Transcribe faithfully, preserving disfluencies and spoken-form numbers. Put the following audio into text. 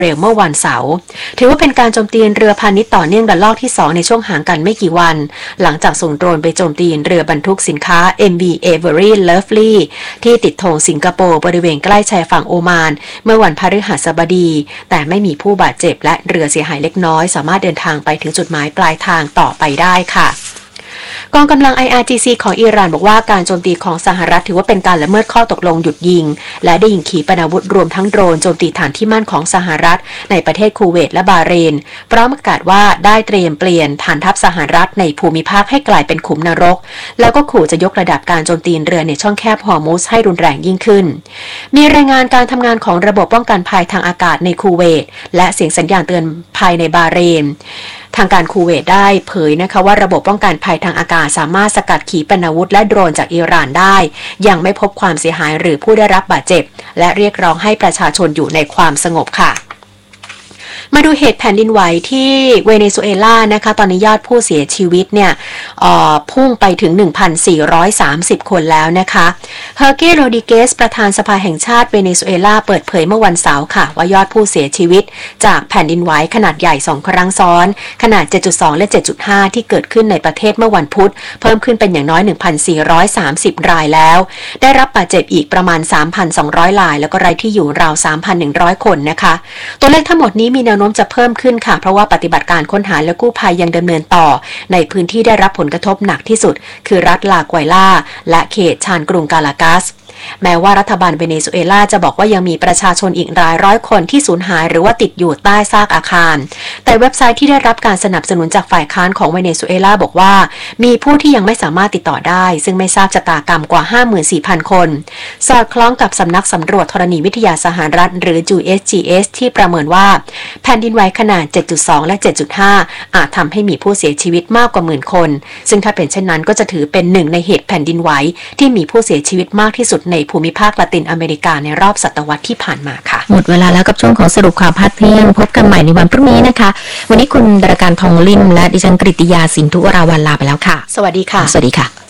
เร็วเมื่อวันเสาร์ถือว่าเป็นการโจมตีเรือพาณิชย์ต่อเนื่องระลอกที่สองในช่วงห่างกันไม่กี่วันหลังจากส่งโดรนไปโจมตีเรือบรรทุกสินค้า เอ็ม วี Avery Lovely ที่ติดธงสิงคโปร์บริเวณใกล้ชายฝั่งโอมานเมื่อวันพฤหัสบดีแต่ไม่มีผู้บาดเจ็บและเรือเสียหายเล็กน้อยสามารถเดินทางไปถึงจุดหมายปลายทางต่อไปได้ค่ะกองกำลัง ไอ อาร์ จี ซี ของอิหร่านบอกว่าการโจมตีของสหรัฐถือว่าเป็นการละเมิดข้อตกลงหยุดยิงและได้ยิงขีปนาวุธรวมทั้งโดรนโจมตีฐานที่มั่นของสหรัฐในประเทศคูเวตและบาห์เรนพร้อมประกาศว่าได้เตรียมเปลี่ยนฐานทัพสหรัฐในภูมิภาคให้กลายเป็นขุมนรกแล้วก็ขู่จะยกระดับการโจมตีเรือในช่องแคบฮอร์มุซให้รุนแรงยิ่งขึ้นมีรายงานการทำงานของระบบป้องกันภัยทางอากาศในคูเวตและเสียงสัญญาณเตือนภัยในบาห์เรนทางการคูเวตได้เผยนะคะว่าระบบป้องกันภัยทางอากาศสามารถสกัดขีปนาวุธและโดรนจากอิหร่านได้ยังไม่พบความเสียหายหรือผู้ได้รับบาดเจ็บและเรียกร้องให้ประชาชนอยู่ในความสงบค่ะมาดูเหตุแผ่นดินไหวที่เวเนซุเอลานะคะตอนนี้ยอดผู้เสียชีวิตเนี่ยพุ่งไปถึง หนึ่งพันสี่ร้อยสามสิบ คนแล้วนะคะเฮอร์เก้โรดิเกสประธานสภาแห่งชาติเวเนซุเอลาเปิดเผยเมื่อวันเสาร์ค่ะว่ายอดผู้เสียชีวิตจากแผ่นดินไหวขนาดใหญ่สองครั้งซ้อนขนาด เจ็ดจุดสอง และ เจ็ดจุดห้า ที่เกิดขึ้นในประเทศเมื่อวันพุธเพิ่มขึ้นเป็นอย่างน้อย หนึ่งพันสี่ร้อยสามสิบ รายแล้วได้รับบาดเจ็บอีกประมาณ สามพันสองร้อย รายแล้วก็รายที่อยู่ราว สามพันหนึ่งร้อย คนนะคะตัวเลขทั้งหมดนี้มีแนวโน้มจะเพิ่มขึ้นค่ะเพราะว่าปฏิบัติการค้นหาและกู้ภัยยังดำเนินต่อในพื้นที่ได้รับผลกระทบหนักที่สุดคือรัฐลาไกวล่าและเขตชานกรุงกาลากัสแม้ว่ารัฐบาลเวเนซุเอลาจะบอกว่ายังมีประชาชนอีกรายร้อยคนที่สูญหายหรือว่าติดอยู่ใต้ซากอาคารแต่เว็บไซต์ที่ได้รับการสนับสนุนจากฝ่ายค้านของเวเนซุเอลาบอกว่ามีผู้ที่ยังไม่สามารถติดต่อได้ซึ่งไม่ทราบชะตากรรมกว่า ห้าหมื่นสี่พัน คนสอดคล้องกับสำนักสำรวจธรณีวิทยาสหรัฐหรือ ยู เอส จี เอส ที่ประเมินว่าแผ่นดินไหวขนาด เจ็ดจุดสอง และ เจ็ดจุดห้า อาจทำให้มีผู้เสียชีวิตมากกว่าหมื่นคนซึ่งถ้าเป็นเช่นนั้นก็จะถือเป็นหนึ่งในเหตุแผ่นดินไหวที่มีผู้เสียชีวิตมากที่สุดในภูมิภาคละตินอเมริกาในรอบศตวรรษที่ผ่านมาค่ะหมดเวลาแล้วกับช่วงของสรุปข่าวภาคเที่ยงพบกันใหม่ในวันพรุ่งนี้นะคะวันนี้คุณดรการทองลิ่มและดิฉันกฤติยาสินธุวราวัลลาไปแล้วค่ะสวัสดีค่ะสวัสดีค่ะ